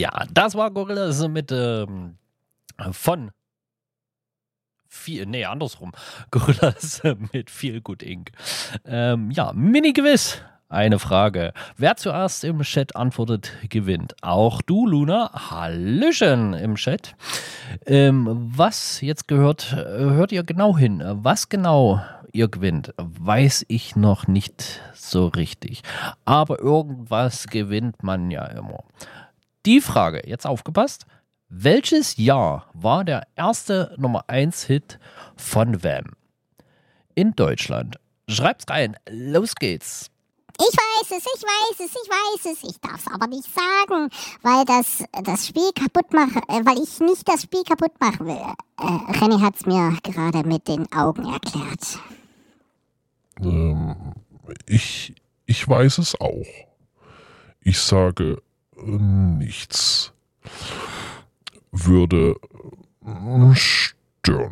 Ja, das war Gorillaz mit andersrum. Gorillaz mit Feel Good Inc. Mini-Gewiss. Eine Frage. Wer zuerst im Chat antwortet, gewinnt. Auch du, Luna. Hallöchen im Chat. Was jetzt hört ihr genau hin. Was genau ihr gewinnt, weiß ich noch nicht so richtig. Aber irgendwas gewinnt man ja immer. Die Frage, jetzt aufgepasst. Welches Jahr war der erste Nummer 1 Hit von Wham? In Deutschland. Schreibt's rein. Los geht's. Ich weiß es. Ich darf es aber nicht sagen, weil das Spiel kaputt mache, weil ich nicht das Spiel kaputt machen will. René hat es mir gerade mit den Augen erklärt. Ich weiß es auch. Ich sage nichts. Würde stören.